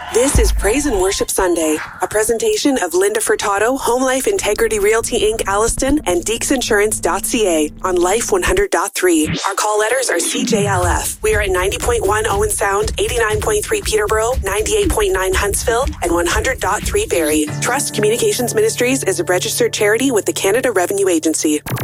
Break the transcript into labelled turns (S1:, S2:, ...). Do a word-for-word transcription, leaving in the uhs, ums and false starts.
S1: This is Praise and Worship Sunday, a presentation of Linda Furtado, Home Life Integrity Realty Incorporated, Alliston, and Deeks Insurance dot c a on Life one hundred point three. Our call letters are C J L F. We are at ninety point one Owen Sound, eighty-nine point three Peterborough, ninety-eight point nine Huntsville, and one hundred point three Barrie. Trust Communications Ministries is a registered charity with the Canada Revenue Agency.